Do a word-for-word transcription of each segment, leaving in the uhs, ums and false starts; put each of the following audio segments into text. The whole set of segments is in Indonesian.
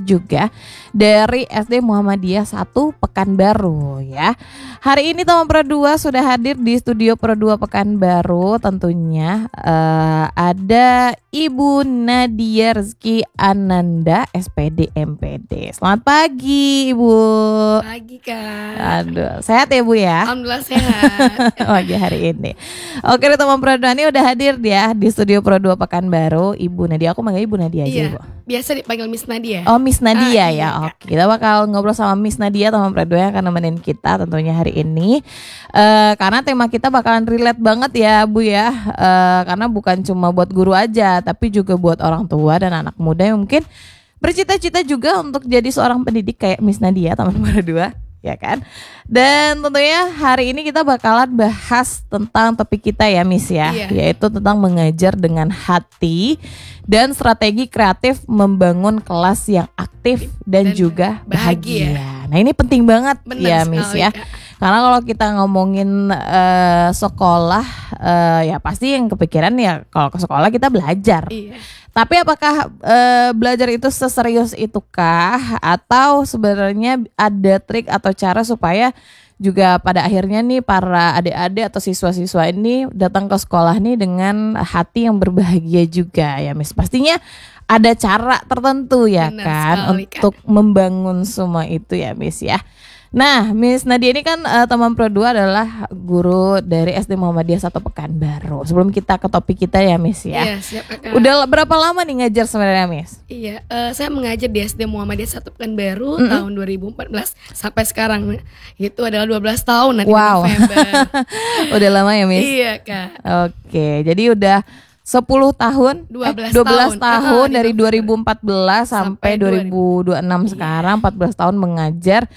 juga dari S D Muhammadiyah satu Pekanbaru ya. Hari ini teman Pro dua sudah hadir di studio Pro dua Pekanbaru. Tentunya uh, ada Ibu Nadia Rezeki Ananda S P D M P D. Selamat pagi Ibu. Pagi Kak. Aduh, sehat ya Bu ya? Alhamdulillah sehat. Pagi hari ini. Oke teman Pro dua ini udah hadir ya di studio Pro dua Pekanbaru. Ibu Nadia, aku manggil Ibu Nadia aja iya, Ibu. Biasa dipanggil Miss Nadia. Oh Miss Nadia ah, ya. iya, Oke, kita bakal ngobrol sama Miss Nadia teman Pro dua yang akan nemenin kita tentunya hari ini. Uh, karena tema kita bakalan relate banget ya Bu ya. Uh, karena bukan cuma buat guru aja, tapi juga buat orang tua dan anak muda yang mungkin bercita-cita juga untuk jadi seorang pendidik kayak Miss Nadia teman Pro dua. Ya kan. Dan tentunya hari ini kita bakalan bahas tentang topik kita ya Miss ya, iya. yaitu tentang mengajar dengan hati dan strategi kreatif membangun kelas yang aktif dan, dan juga bahagia. bahagia. Nah ini penting banget Benar ya Miss sekali, ya. Kak. Karena kalau kita ngomongin uh, sekolah, uh, ya pasti yang kepikiran ya kalau ke sekolah kita belajar. Iya. Tapi apakah uh, belajar itu seserius itukah? Atau sebenarnya ada trik atau cara supaya juga pada akhirnya nih para adik-adik atau siswa-siswa ini datang ke sekolah nih dengan hati yang berbahagia juga ya Miss. Pastinya ada cara tertentu ya. Benar kan sekali, untuk Kak. Membangun semua itu ya Miss ya. Nah, Miss Nadia ini kan uh, teman Pro dua adalah guru dari S D Muhammadiyah satu Pekanbaru. Sebelum kita ke topik kita ya Miss ya. Iya, siap Kak. Udah berapa lama nih ngajar sebenarnya Miss? Iya, uh, saya mengajar di S D Muhammadiyah satu Pekanbaru mm-hmm. tahun dua ribu empat belas sampai sekarang. Itu adalah dua belas tahun nanti wow. November. Udah lama ya Miss? Iya Kak. Oke, jadi udah sepuluh tahun, dua belas, eh, dua belas tahun, tahun uh, dari dua ribu empat belas sampai, sampai dua ribu dua puluh enam iya. Sekarang empat belas tahun mengajar.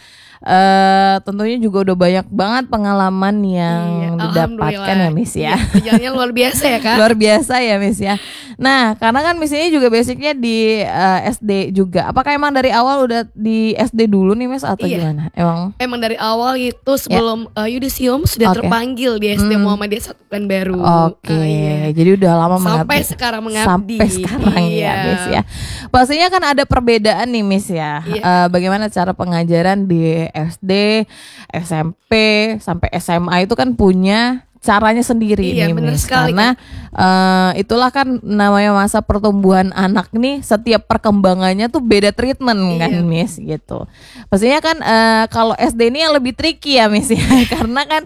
Uh, tentunya juga udah banyak banget pengalaman yang iya, didapatkan ya Miss ya. Perjalanannya iya, luar biasa ya Kak. Luar biasa ya Miss ya. Nah karena kan Miss ini juga basicnya di uh, S D juga. Apakah emang dari awal udah di S D dulu nih Miss atau iya. gimana? Emang Emang dari awal itu sebelum ya. uh, Yudisium sudah okay. terpanggil di S D hmm. Muhammadiyah satu Pekanbaru. Oke, okay. uh, iya. Jadi udah lama sampai mengabdi. sekarang mengabdi. Sampai sekarang iya. ya Miss ya. Pastinya kan ada perbedaan nih Miss ya. Iya. Uh, bagaimana cara pengajaran di S D, S M P sampai S M A itu kan punya caranya sendiri iya, nih Miss. Sekali, karena uh, itulah kan namanya masa pertumbuhan anak nih, setiap perkembangannya tuh beda treatment iya. kan Miss gitu. Pastinya kan uh, kalau S D ini yang lebih tricky ya Miss ya. Karena kan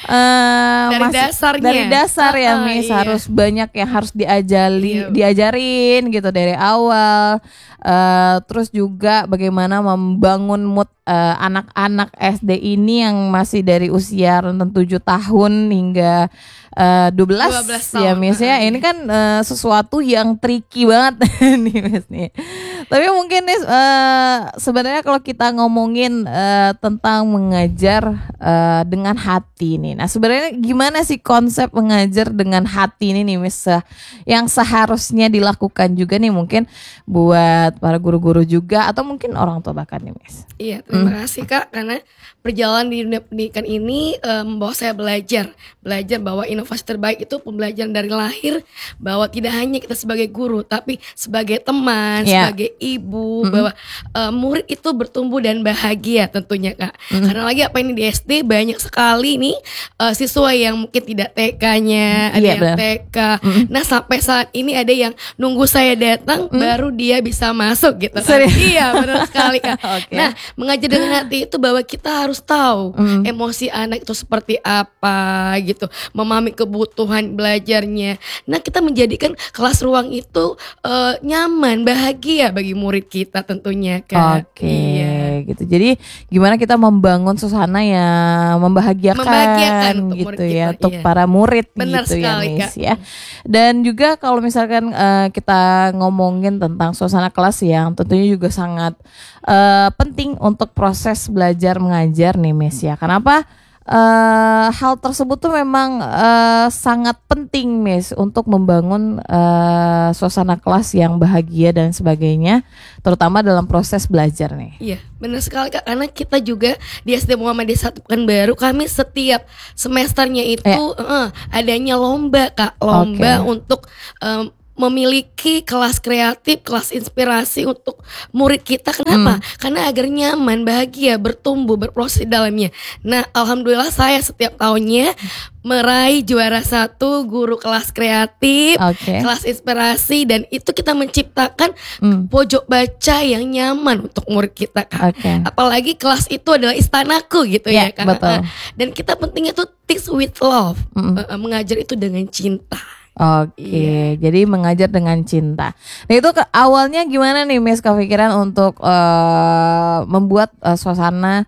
uh, dari masih, dasarnya dari dasar ya uh, Miss iya. harus banyak yang harus diajari, iya. diajarin gitu dari awal. Uh, terus juga bagaimana membangun mood uh, anak-anak S D ini yang masih dari usia rentang tujuh tahun hingga uh, dua belas ya Miss ya. Ini kan uh, sesuatu yang tricky banget nih Miss nih. Tapi mungkin nih uh, sebenarnya kalau kita ngomongin uh, tentang mengajar uh, dengan hati nih. Nah, sebenarnya gimana sih konsep mengajar dengan hati ini nih Miss, yang seharusnya dilakukan juga nih mungkin buat para guru-guru juga atau mungkin orang tua bahkan nih Miss. Iya, terima hmm. kasih Kak, karena perjalanan di dunia pendidikan ini um, membawa saya belajar, belajar bahwa inovasi terbaik itu pembelajaran dari lahir, bahwa tidak hanya kita sebagai guru, tapi sebagai teman, yeah. sebagai ibu, mm-hmm. bahwa uh, murid itu bertumbuh dan bahagia tentunya Kak. Mm-hmm. Karena lagi apa ini di S D banyak sekali nih uh, siswa yang mungkin tidak T K-nya, ada yeah, yang bener. T K. Mm-hmm. Nah sampai saat ini ada yang nunggu saya datang mm-hmm. baru dia bisa masuk gitu kan. Iya benar sekali Kak. Okay. Nah mengajar dengan hati itu bahwa kita harus tahu mm. emosi anak itu seperti apa gitu, memahami kebutuhan belajarnya. Nah kita menjadikan kelas ruang itu uh, nyaman, bahagia bagi murid kita tentunya Kak. Oke, iya. gitu. Jadi gimana kita membangun suasana yang membahagiakan, membahagiakan untuk gitu murid ya, kita, untuk iya. para murid. Benar gitu sekali, ya Miss Kak. ya. Dan juga kalau misalkan uh, kita ngomongin tentang suasana kelas yang tentunya juga sangat uh, penting untuk proses belajar mengajar nih Miss ya. Kenapa? Uh, hal tersebut tuh memang uh, sangat penting Miss untuk membangun uh, suasana kelas yang bahagia dan sebagainya, terutama dalam proses belajar nih. Iya benar sekali Kak, karena kita juga di S D Muhammadiyah satu Pekanbaru kami setiap semesternya itu eh. uh, adanya lomba Kak, lomba okay. untuk um, memiliki kelas kreatif, kelas inspirasi untuk murid kita. Kenapa? Hmm. Karena agar nyaman, bahagia, bertumbuh, berproses di dalamnya. Nah, alhamdulillah saya setiap tahunnya meraih juara satu guru kelas kreatif, okay. kelas inspirasi, dan itu kita menciptakan hmm. pojok baca yang nyaman untuk murid kita, Kak. Okay. Apalagi kelas itu adalah istanaku gitu yeah, ya, Kak. Betul. Dan kita pentingnya tuh teach with love, hmm. uh, mengajar itu dengan cinta. Oke, okay. yeah. Jadi mengajar dengan cinta. Nah itu ke, awalnya gimana nih Miss kepikiran untuk uh, membuat uh, suasana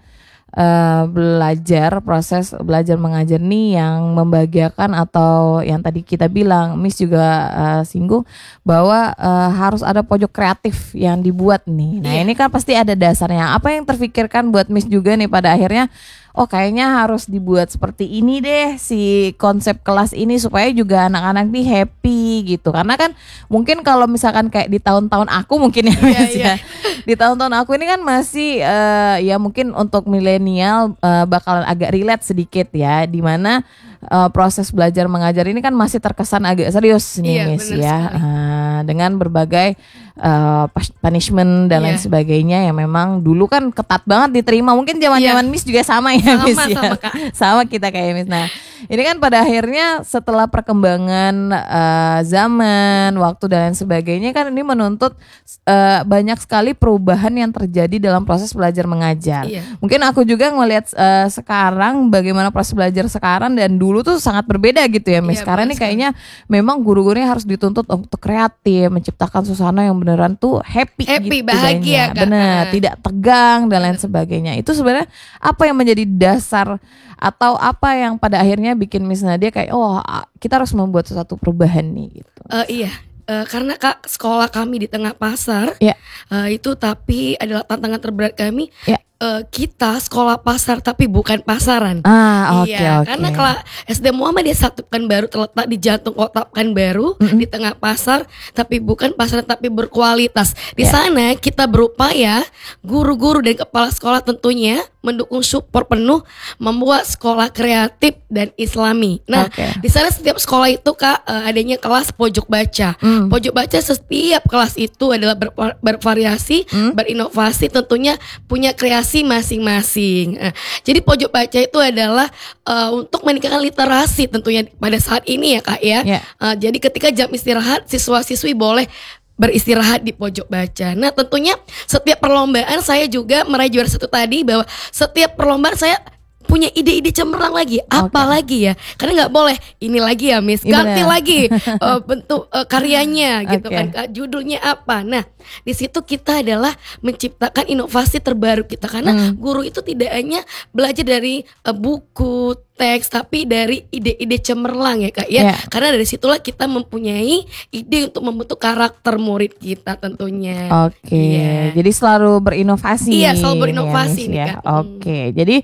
uh, belajar, proses belajar mengajar nih yang membahagiakan, atau yang tadi kita bilang Miss juga uh, singgung bahwa uh, harus ada pojok kreatif yang dibuat nih. Nah yeah. ini kan pasti ada dasarnya. Apa yang terfikirkan buat Miss juga nih pada akhirnya? Oh kayaknya harus dibuat seperti ini deh si konsep kelas ini supaya juga anak-anak nih happy gitu. Karena kan mungkin kalau misalkan kayak di tahun-tahun aku mungkin ya, yeah, yeah. ya di tahun-tahun aku ini kan masih uh, ya mungkin untuk milenial uh, bakalan agak relate sedikit ya, dimana uh, proses belajar mengajar ini kan masih terkesan agak serius nih yeah, Miss ya, uh, dengan berbagai uh, punishment dan yeah. lain sebagainya yang memang dulu kan ketat banget diterima. Mungkin zaman-zaman yeah. Miss juga sama ya. Sama, Miss, ya. sama, Kak. Sama kita kayak Miss. Nah ini kan pada akhirnya setelah perkembangan uh, zaman, waktu dan lain sebagainya kan ini menuntut uh, banyak sekali perubahan yang terjadi dalam proses belajar mengajar. Iya. Mungkin aku juga ngelihat uh, sekarang bagaimana proses belajar sekarang dan dulu tuh sangat berbeda gitu ya Miss. Iya, karena ini kayaknya memang guru-gurunya harus dituntut untuk kreatif, menciptakan suasana yang beneran tuh happy, happy gitu, bahagia, bener, tidak tegang dan lain sebagainya. Itu sebenarnya apa yang menjadi dasar atau apa yang pada akhirnya bikin Miss Nadia kayak oh kita harus membuat sesuatu perubahan nih gitu. Uh, iya. Uh, karena Kak sekolah kami di tengah pasar, yeah. uh, itu tapi adalah tantangan terberat kami. Yeah. Uh, kita sekolah pasar tapi bukan pasaran. Ah, oke okay, iya, okay. Karena kalau S D Muhammadiyah satu Pekanbaru terletak di jantung kota Pekanbaru, mm-hmm. di tengah pasar, tapi bukan pasaran tapi berkualitas. Di yeah. sana kita berupaya, guru-guru dan kepala sekolah tentunya mendukung support penuh membuat sekolah kreatif dan islami. Nah, okay. di sana setiap sekolah itu Kak uh, adanya kelas pojok baca. Mm. Pojok baca setiap kelas itu adalah ber- bervariasi, mm. berinovasi, tentunya punya kreasi masing-masing. Nah, jadi pojok baca itu adalah uh, untuk meningkatkan literasi tentunya pada saat ini ya Kak ya. Yeah. Uh, jadi ketika jam istirahat siswa-siswi boleh beristirahat di pojok baca. Nah tentunya setiap perlombaan saya juga meraih juara satu tadi, bahwa setiap perlombaan saya punya ide-ide cemerlang lagi, apa okay. lagi ya? Karena nggak boleh ini lagi ya Miss, ganti ya. lagi uh, bentuk uh, karyanya gitu okay. kan, judulnya apa? Nah di situ kita adalah menciptakan inovasi terbaru kita, karena hmm. guru itu tidak hanya belajar dari uh, buku teks, tapi dari ide-ide cemerlang ya Kak ya. Yeah. Karena dari situlah kita mempunyai ide untuk membentuk karakter murid kita tentunya. Oke. Okay. Yeah. Jadi selalu berinovasi. Iya, selalu berinovasi ya, nih ya. Kak. Oke. Okay. Jadi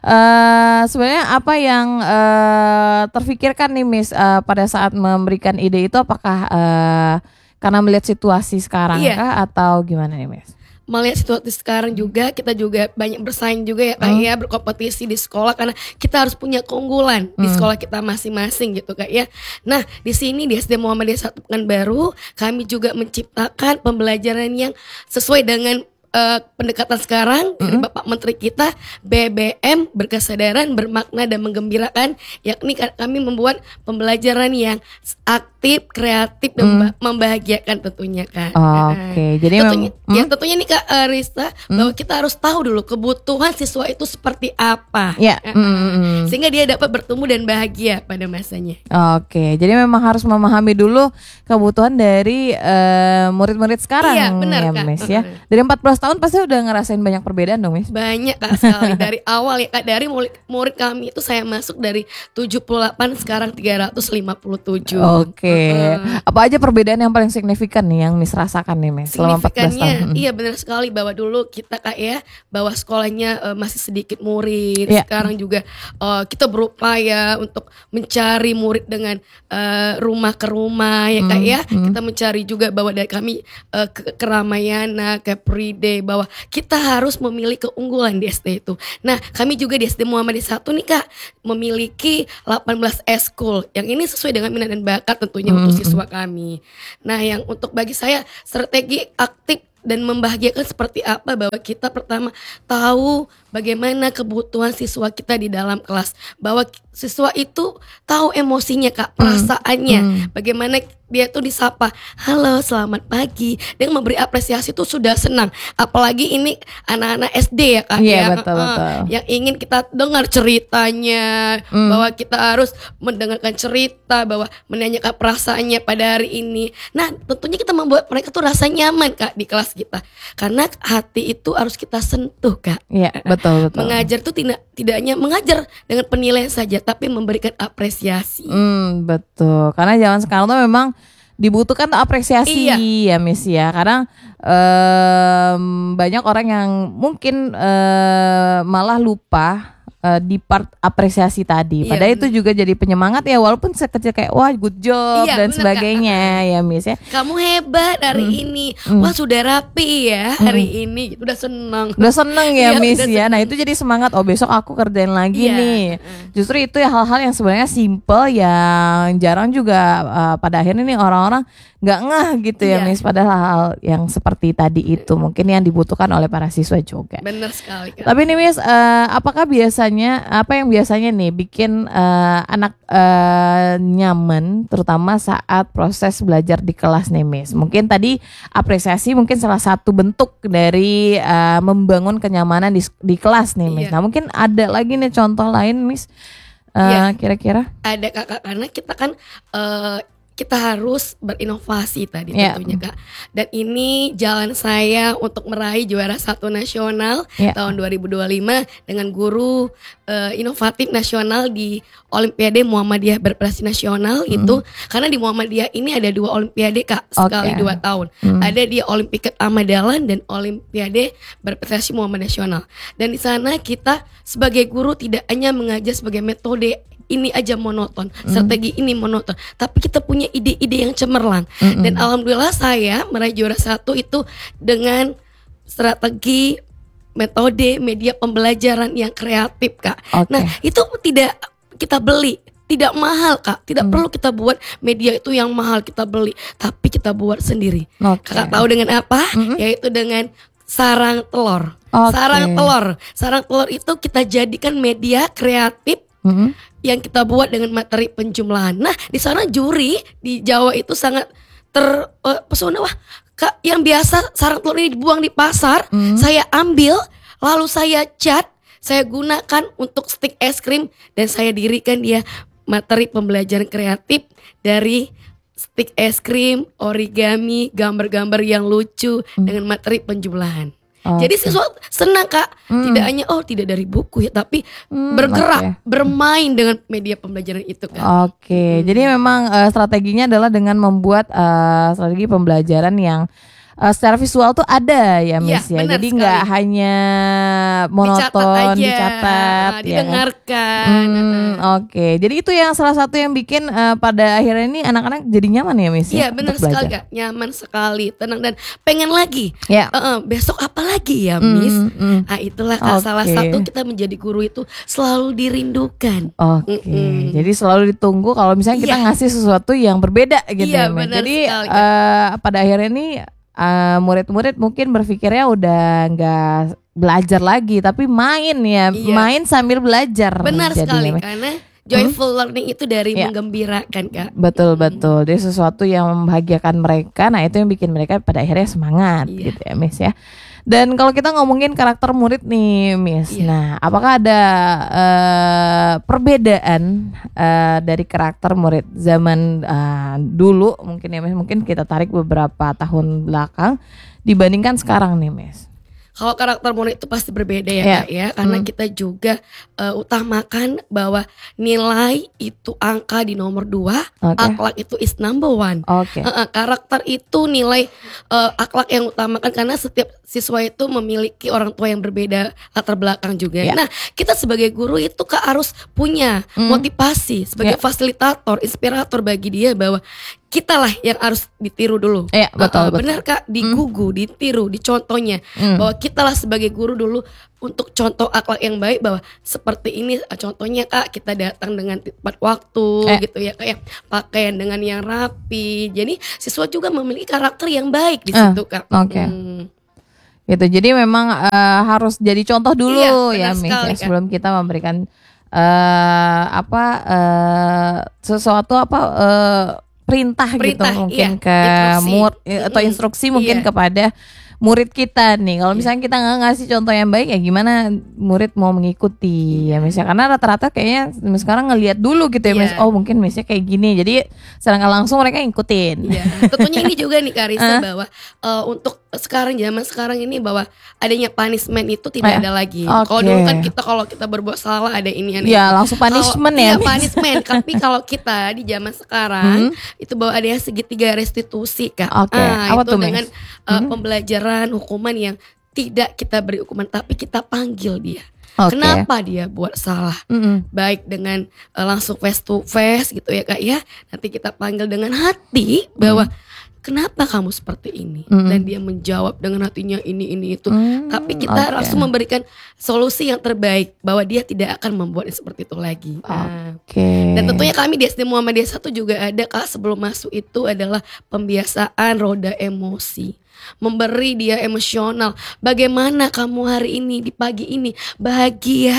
uh, sebenarnya apa yang uh, terfikirkan nih Miss uh, pada saat memberikan ide itu, apakah uh, karena melihat situasi sekarang yeah. kah atau gimana nih Miss? Melihat situasi sekarang juga, kita juga banyak bersaing juga ya Kak hmm. ya, berkompetisi di sekolah, karena kita harus punya keunggulan hmm. di sekolah kita masing-masing gitu Kak ya. Nah di sini di S D Muhammadiyah satu Pekanbaru kami juga menciptakan pembelajaran yang sesuai dengan Uh, pendekatan sekarang mm-hmm. dari Bapak Menteri kita, B B M, berkesadaran, bermakna dan menggembirakan, yakni kami membuat pembelajaran yang aktif, kreatif dan mm. membahagiakan tentunya Kak. Oh, Oke, okay. Jadi tentunya, mem- ya tentunya nih Kak uh, Rista, mm. bahwa kita harus tahu dulu kebutuhan siswa itu seperti apa, yeah. mm-hmm. sehingga dia dapat bertumbuh dan bahagia pada masanya. Oke, okay. Jadi memang harus memahami dulu kebutuhan dari uh, murid-murid sekarang. Iya, benar ya, Kak. Miss, ya. Dari empat belas tahun pasti udah ngerasain banyak perbedaan dong Miss? Banyak Kak sekali. Dari awal ya Kak, dari murid, murid kami itu saya masuk dari tujuh puluh delapan sekarang tiga ratus lima puluh tujuh. Oke. Okay. Uh, Apa aja perbedaan yang paling signifikan nih yang Miss rasakan nih Miss selama empat belas tahun? Iya benar sekali, bahwa dulu kita Kak ya, bahwa sekolahnya uh, masih sedikit murid. Yeah. Sekarang juga uh, kita berupaya untuk mencari murid dengan uh, rumah ke rumah ya Kak mm, ya. Mm. Kita mencari juga bahwa dari kami uh, ke keramaian, ke Free Day D bahwa kita harus memilih keunggulan di S D itu. Nah, kami juga di S D Muhammadiyah satu nih Kak memiliki delapan belas eskul yang ini sesuai dengan minat dan bakat tentunya Hmm. untuk siswa kami. Nah, yang untuk bagi saya strategi aktif dan membahagiakan seperti apa bahwa kita pertama tahu bagaimana kebutuhan siswa kita di dalam kelas, bahwa siswa itu tahu emosinya Kak, perasaannya, Hmm. bagaimana dia tuh disapa, halo selamat pagi, dan memberi apresiasi itu sudah senang. Apalagi ini anak-anak S D ya Kak Iya, ya, betul, Heeh. betul. yang ingin kita dengar ceritanya, Hmm. bahwa kita harus mendengarkan cerita, bahwa menanyakan perasaannya pada hari ini. Nah, tentunya kita membuat mereka tuh rasa nyaman Kak di kelas kita, karena hati itu harus kita sentuh Kak. Iya, betul betul. Mengajar tuh tidak tidak hanya mengajar dengan penilaian saja, tapi memberikan apresiasi. Hmm, betul. Karena zaman sekarang tuh memang dibutuhkan tuh apresiasi Iya. ya Miss ya. Karena em, banyak orang yang mungkin eh, malah lupa eh, di part apresiasi tadi. Iya, Padahal itu benar. juga jadi penyemangat ya, walaupun sekecil kayak wah good job Iya, dan benar, Kak. sebagainya ya Miss ya. Kamu hebat hari ini, wah sudah rapi ya hari ini, udah senang. Udah seneng ya Iya, Miss udah ya. Nah seneng. itu jadi semangat. Oh besok aku kerjain lagi Iya, nih. heeh. Justru itu ya hal-hal yang sebenarnya simple yang jarang juga uh, pada akhirnya nih orang-orang nggak ngeh gitu ya Iya. Miss. Padahal hal-hal yang seperti tadi itu mungkin yang dibutuhkan oleh para siswa juga. Benar sekali Kak. Tapi nih Miss, uh, apakah biasanya apa yang biasanya nih bikin uh, anak uh, nyaman, terutama saat proses belajar di kelas nih Miss? Mungkin tadi apresiasi mungkin salah satu bentuk dari uh, membangun kenyamanan di, di kelas nih Miss. Iya. Nah mungkin ada lagi nih contoh lain Miss, uh, Iya. kira-kira? Ada Kakak, karena kita kan eh, kita harus berinovasi tadi Iya. tentunya Kak. Dan ini jalan saya untuk meraih juara satu nasional Iya. tahun dua ribu dua puluh lima dengan guru eh, inovatif nasional di Olimpiade Muhammadiyah Berprestasi Nasional itu, karena di Muhammadiyah ini ada dua Olimpiade Kak sekali Oke. dua tahun. Hmm. Ada di Olimpiade Ahmadalan dan Olimpiade Berprestasi Muhammad Nasional. Dan di sana kita sebagai guru tidak hanya mengajar sebagai metode ini aja monoton, strategi ini monoton, tapi kita punya ide-ide yang cemerlang. Mm-mm. Dan alhamdulillah saya meraih juara satu itu dengan strategi metode media pembelajaran yang kreatif Kak. Oke. Nah itu tidak kita beli, tidak mahal Kak, tidak perlu kita buat media itu yang mahal kita beli, tapi kita buat sendiri. Oke. Kakak tahu dengan apa? Yaitu dengan sarang telur. Oke. Sarang telur, sarang telur itu kita jadikan media kreatif Mm-mm. yang kita buat dengan materi penjumlahan. Nah, di sana juri di Jawa itu sangat terpesona. Wah, Kak, yang biasa sarang telur ini dibuang di pasar, saya ambil, lalu saya cat, saya gunakan untuk stik es krim, dan saya dirikan dia materi pembelajaran kreatif dari stik es krim, origami, gambar-gambar yang lucu dengan materi penjumlahan. Jadi Oke. siswa senang Kak, tidak hanya oh tidak dari buku ya, tapi Hmm, bergerak, oke. bermain dengan media pembelajaran itu Kak. Oke, jadi memang eh, strateginya adalah dengan membuat eh, strategi pembelajaran yang eh, secara visual tuh ada ya Miss ya. benar Jadi sekali. nggak hanya monoton, dicatat aja, dicatat, ah, ya kan? didengarkan. Hmm, Oke, jadi itu yang salah satu yang bikin eh, pada akhirnya ini anak-anak jadi nyaman ya Miss Iya ya benar untuk sekali belajar. Kak, nyaman sekali, tenang dan pengen lagi. Ya. Eh, eh, besok apa lagi ya Hmm, Miss? hmm. Nah itulah Kak, salah Oke. satu kita menjadi guru itu selalu dirindukan. Oke, Mm-mm. jadi selalu ditunggu kalau misalnya kita Iya. ngasih sesuatu yang berbeda gitu ya Iya, Miss. benar Jadi sekali, Kak. eh, pada akhirnya ini eh, murid-murid mungkin berpikirnya udah nggak belajar lagi, tapi main ya, Iya. main sambil belajar. Benar jadinya, sekali Miss. karena joyful learning itu dari Iya. menggembirakan Kak. Betul betul, dia sesuatu yang membahagiakan mereka. Nah itu yang bikin mereka pada akhirnya semangat Iya. gitu ya Miss ya. Dan kalau kita ngomongin karakter murid nih Miss, Iya. nah apakah ada eh, perbedaan eh, dari karakter murid zaman eh, dulu mungkin ya Miss, mungkin kita tarik beberapa tahun belakang dibandingkan sekarang nih Miss? Kalau karakter murid itu pasti berbeda ya Iya. Kak ya, karena Hmm. kita juga eh, utamakan bahwa nilai itu angka di nomor dua, Oke. akhlak itu is number one. Oke. Eh, eh, karakter itu nilai eh, akhlak yang utamakan karena setiap siswa itu memiliki orang tua yang berbeda latar belakang juga. Ya. Nah kita sebagai guru itu Kak harus punya Hmm. motivasi sebagai Ya. fasilitator, inspirator bagi dia bahwa kita lah yang harus ditiru dulu. Iya, betul, Uh, uh, betul. Benar Kak, digugu, ditiru, dicontohnya. Hmm. Bahwa kita lah sebagai guru dulu untuk contoh akhlak yang baik, bahwa seperti ini uh, contohnya Kak, kita datang dengan tepat waktu Eh. gitu ya Kak ya. Pakaian dengan yang rapi. Jadi siswa juga memiliki karakter yang baik di Ah, situ Kak. oke. Hmm. Gitu. Jadi memang eh, harus jadi contoh dulu ya Iya, benar Miss sekali, ya, Kak. sebelum kita memberikan eh apa eh sesuatu apa eh perintah, Perintah, gitu mungkin iya. ke Instruksi. murid atau Mm-mm. instruksi mungkin Iya. kepada murid kita nih. Kalau Iya. misalnya kita nggak ngasih contoh yang baik, ya gimana murid mau mengikuti ya Miss ya? Karena rata-rata kayaknya sekarang ngelihat dulu gitu ya Miss. Iya. Oh mungkin Missnya kayak gini, jadi secara nggak langsung mereka ngikutin. Iya, tentunya ini juga nih Karisa, Ah. bahwa uh, untuk sekarang zaman sekarang ini bahwa adanya punishment itu tidak Eh, ada lagi. oke. Kalau dulu kan kita kalau kita berbuat salah ada ini ada Ya itu. langsung punishment Kalau- ya Iya, Miss. punishment. Tapi kalau kita di zaman sekarang Hmm. itu bahwa ada segitiga restitusi Kak. Oke, Ah, apa itu tuh, Miss? dengan uh, Hmm. pembelajaran hukuman yang tidak kita beri hukuman tapi kita panggil dia. Oke. Kenapa dia buat salah? Mm-mm. Baik dengan uh, langsung face to face gitu ya Kak ya. Nanti kita panggil dengan hati bahwa kenapa kamu seperti ini? Mm. Dan dia menjawab dengan hatinya ini ini itu. Hmm, Tapi kita oke. langsung memberikan solusi yang terbaik bahwa dia tidak akan membuat seperti itu lagi. Nah, Oke. dan tentunya kami di S D Muhammadiyah satu juga ada Kak, sebelum masuk itu adalah pembiasaan roda emosi. Memberi dia emosional. Bagaimana kamu hari ini di pagi ini? Bahagia,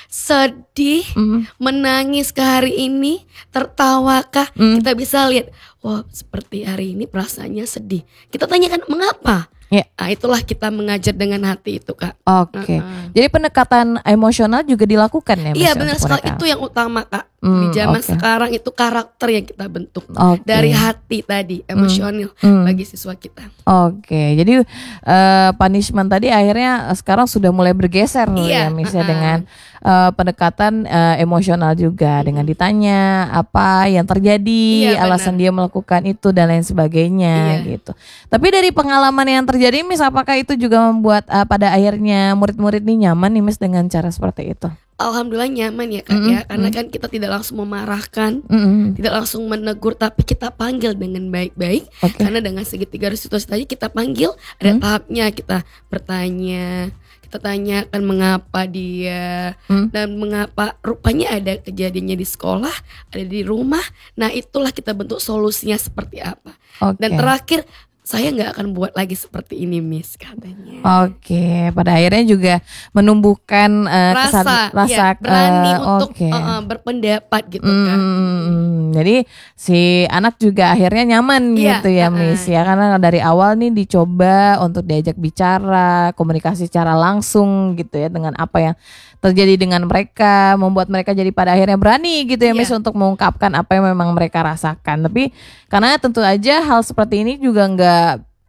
sedih, Mm. menangis ke hari ini, tertawakah? Mm. Kita bisa lihat, wah seperti hari ini perasaannya sedih. Kita tanyakan mengapa? Ya. Nah, itulah kita mengajar dengan hati itu Kak. Oke. Uh-uh. Jadi pendekatan emosional juga dilakukan ya Miss, Iya untuk benar sekali, mereka? itu yang utama Kak. Hmm, Di zaman oke. sekarang itu karakter yang kita bentuk. Oke. Dari hati tadi, emosional Hmm. bagi siswa kita. Oke, jadi eh, punishment tadi akhirnya sekarang sudah mulai bergeser Iya, ya Miss ya, uh-uh. dengan eh, pendekatan eh, emosional juga, dengan ditanya apa yang terjadi, Iya, alasan benar. dia melakukan itu dan lain sebagainya Iya. gitu. Tapi dari pengalaman yang terjadi Miss, apakah itu juga membuat eh, pada akhirnya murid-murid ini nyaman nih Miss dengan cara seperti itu? Alhamdulillah nyaman ya Kak Mm-mm, ya. Karena mm. kan kita tidak langsung memarahkan, Mm-mm. tidak langsung menegur, tapi kita panggil dengan baik-baik. Oke. Karena dengan segitiga restitusi tadi kita panggil, ada Hmm. tahapnya, kita bertanya, kita tanyakan mengapa dia, Hmm. dan mengapa rupanya ada kejadiannya di sekolah, ada di rumah. Nah itulah kita bentuk solusinya seperti apa. Oke. Dan terakhir, saya nggak akan buat lagi seperti ini Miss, katanya. Oke, pada akhirnya juga menumbuhkan eh, Rasa, kesan- rasa ya, berani eh, untuk oke. uh, uh, berpendapat gitu kan. Hmm, jadi si anak juga akhirnya nyaman Iya, gitu ya uh-uh. Miss ya, karena dari awal nih dicoba untuk diajak bicara, komunikasi secara langsung gitu ya dengan apa yang terjadi dengan mereka, membuat mereka jadi pada akhirnya berani gitu ya Iya. Miss untuk mengungkapkan apa yang memang mereka rasakan. Tapi karena tentu aja hal seperti ini juga nggak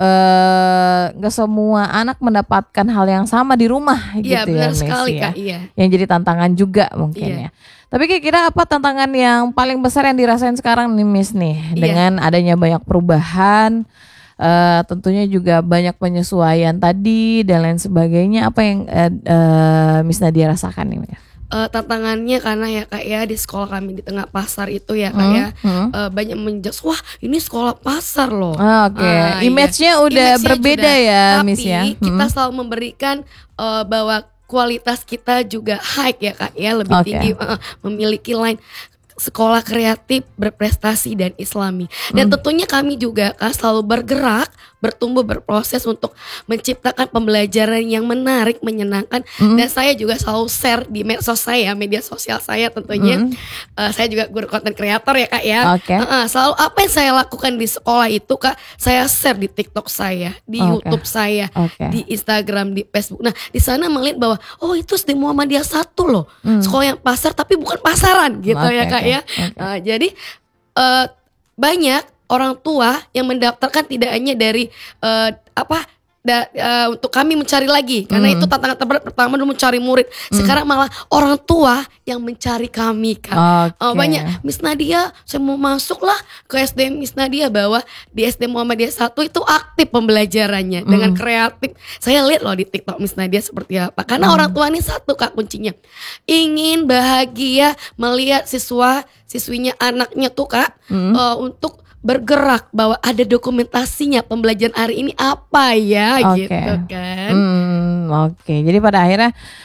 eh, nggak semua anak mendapatkan hal yang sama di rumah Iya gitu ya benar Miss sekali ya. Kak, iya. Yang jadi tantangan juga mungkin Iya. ya. Tapi kira-kira apa tantangan yang paling besar yang dirasain sekarang nih Miss nih, Iya. dengan adanya banyak perubahan, eh, tentunya juga banyak penyesuaian tadi dan lain sebagainya, apa yang eh, eh, Miss Nadia rasakan nih Miss? Eh, tantangannya karena ya Kak ya, di sekolah kami di tengah pasar itu ya Kak Hmm, ya, hmm. eh, banyak menjudge, wah ini sekolah pasar loh. Ah, Oke, Ah, iya. image-nya udah Image-nya berbeda sudah, ya tapi Miss ya. kita Hmm. selalu memberikan eh, bahwa kualitas kita juga high ya Kak ya, lebih Oke. tinggi, eh, memiliki line sekolah kreatif, berprestasi dan islami. Dan Hmm. tentunya kami juga Kak selalu bergerak, bertumbuh, berproses untuk menciptakan pembelajaran yang menarik, menyenangkan. Hmm. Dan saya juga selalu share di medsos saya, media sosial saya tentunya. Hmm. Eh, saya juga guru konten kreator ya Kak ya. Oke. Heeh, selalu apa yang saya lakukan di sekolah itu Kak, saya share di TikTok saya, di Oke. YouTube saya, Oke. di Instagram, di Facebook. Nah, di sana melihat bahwa oh itu S D Muhammadiyah satu loh, Hmm. sekolah yang pasar tapi bukan pasaran gitu Oke, ya Kak oke, ya. oke. Nah, jadi eh, banyak orang tua yang mendaftarkan tidak hanya dari eh, apa da- eh, untuk kami mencari lagi, karena Hmm. itu tantangan terberat pertama dulu mencari murid. Sekarang malah orang tua yang mencari kami Kak. Oke. Oh, banyak Miss Nadia, saya mau masuk lah ke S D Miss Nadia, bahwa di S D Muhammadiyah satu itu aktif pembelajarannya dengan Hmm. kreatif. Saya lihat loh di TikTok Miss Nadia seperti apa. Karena Hmm. orang tua ini satu Kak kuncinya, ingin bahagia melihat siswa siswinya anaknya tuh Kak Hmm. eh, untuk bergerak, bahwa ada dokumentasinya pembelajaran hari ini apa ya, Oke. gitu kan. Hmm, oke. Jadi pada akhirnya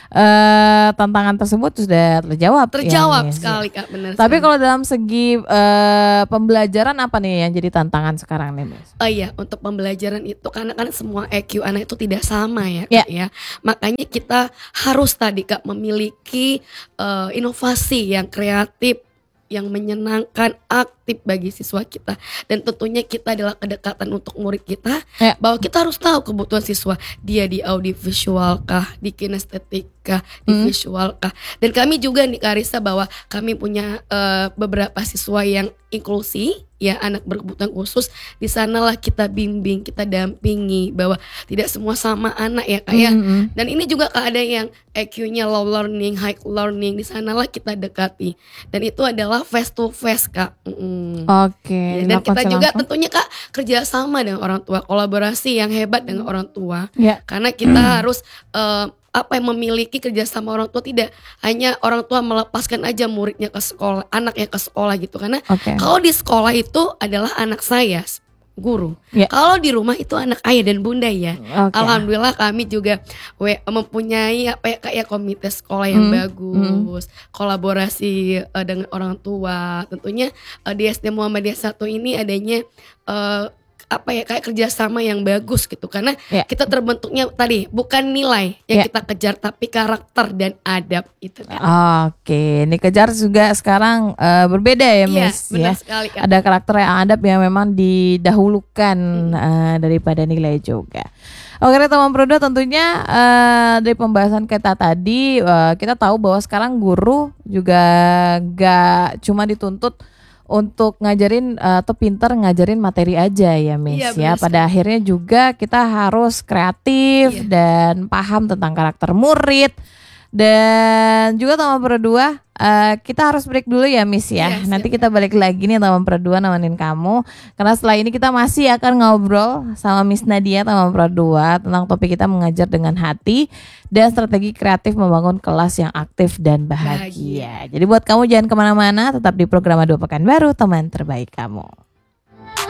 eh, tantangan tersebut sudah terjawab. Terjawab ya, Miss. sekali Kak, benar Tapi sekali. kalau dalam segi eh, pembelajaran apa nih yang jadi tantangan sekarang nih, Miss? Oh iya, untuk pembelajaran itu karena kan semua I Q anak itu tidak sama ya Ya. Kak ya. Makanya kita harus tadi Kak memiliki eh, inovasi yang kreatif, yang menyenangkan, aktif bagi siswa kita. Dan tentunya kita adalah kedekatan untuk murid kita, Ya. bahwa kita harus tahu kebutuhan siswa. Dia di audiovisual kah, di kinestetik kah, di Hmm. visual kah. Dan kami juga nih Kak Arissa, bahwa kami punya eh, beberapa siswa yang inklusi, ya anak berkebutuhan khusus. Di sanalah kita bimbing, kita dampingi, bahwa tidak semua sama anak ya Kak ya. Hmm. Dan ini juga Kak ada yang I Q-nya low learning, high learning, di sanalah kita dekati. Dan itu adalah face to face Kak. Mm-mm. Oke. Ya, dan dilakukan kita juga langsung. tentunya Kak kerjasama dengan orang tua, kolaborasi yang hebat dengan orang tua. Ya. Karena kita harus eh, apa yang memiliki kerjasama orang tua, tidak hanya orang tua melepaskan aja muridnya ke sekolah, anaknya ke sekolah gitu. Karena Oke. kalau di sekolah itu adalah anak saya, guru. Ya. Kalau di rumah itu anak ayah dan bunda ya. Oke. Alhamdulillah kami juga we, mempunyai apa ya kayak komite sekolah yang Hmm, bagus, kolaborasi eh, dengan orang tua. Tentunya eh, di S D Muhammadiyah satu ini adanya eh, apa ya kayak kerjasama yang bagus gitu, karena Ya. kita terbentuknya tadi bukan nilai yang Ya. kita kejar, tapi karakter dan adab itu kan. Oke, ini kejar juga sekarang eh, berbeda ya, Iya, Miss benar ya. sekali Kak. Ada karakter yang adab yang memang didahulukan Hmm. eh, daripada nilai juga. Oke, teman Prodo, tentunya eh, dari pembahasan kita tadi eh, kita tahu bahwa sekarang guru juga gak cuma dituntut untuk ngajarin eh, atau pinter ngajarin materi aja ya, Miss Iya, ya. benar Pada sekali. akhirnya juga kita harus kreatif Iya. dan paham tentang karakter murid. Dan juga teman berdua eh, kita harus break dulu ya, Miss ya. Iya, siap. Nanti kita balik lagi nih teman berdua nemenin kamu. Karena setelah ini kita masih akan ngobrol sama Miss Nadia teman berdua tentang topik kita mengajar dengan hati dan strategi kreatif membangun kelas yang aktif dan bahagia. Jadi buat kamu jangan kemana-mana, tetap di program Dua Pekan Baru, teman terbaik kamu.